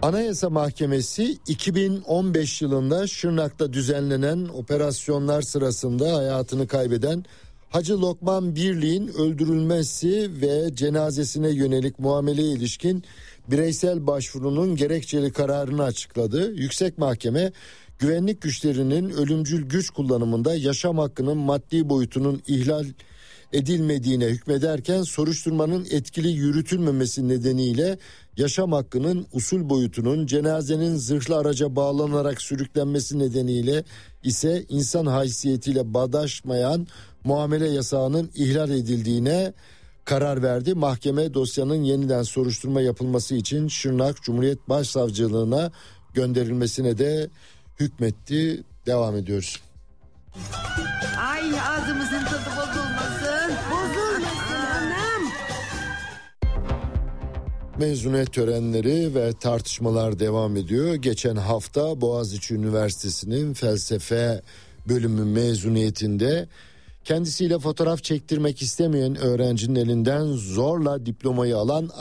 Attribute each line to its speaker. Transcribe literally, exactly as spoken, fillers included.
Speaker 1: Anayasa Mahkemesi iki bin on beş yılında Şırnak'ta düzenlenen operasyonlar sırasında hayatını kaybeden Hacı Lokman Birliğin öldürülmesi ve cenazesine yönelik muameleye ilişkin bireysel başvurunun gerekçeli kararını açıkladı. Yüksek Mahkeme, güvenlik güçlerinin ölümcül güç kullanımında yaşam hakkının maddi boyutunun ihlal edilmediğine hükmederken soruşturmanın etkili yürütülmemesi nedeniyle yaşam hakkının usul boyutunun cenazenin zırhlı araca bağlanarak sürüklenmesi nedeniyle ise insan haysiyetiyle bağdaşmayan muamele yasağının ihlal edildiğine karar verdi. Mahkeme dosyanın yeniden soruşturma yapılması için Şırnak Cumhuriyet Başsavcılığına gönderilmesine de hükmetti. Devam ediyoruz.
Speaker 2: Ay ağzımızın tadı bozulmasın. Bozulmasın anam.
Speaker 1: Mezuniyet törenleri ve tartışmalar devam ediyor. Geçen hafta Boğaziçi Üniversitesi'nin felsefe bölümü mezuniyetinde kendisiyle fotoğraf çektirmek istemeyen öğrencinin elinden zorla diplomayı alan